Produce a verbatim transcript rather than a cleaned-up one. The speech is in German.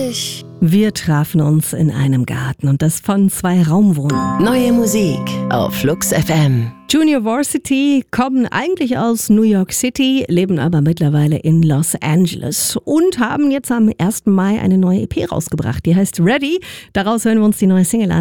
ich. Wir trafen uns in einem Garten und das von zwei Raumwohnungen. Neue Musik auf Flux F M. Junior Varsity kommen eigentlich aus New York City, leben aber mittlerweile in Los Angeles und haben jetzt am ersten Mai eine neue E P rausgebracht. Die heißt Ready. Daraus hören wir uns die neue Single an.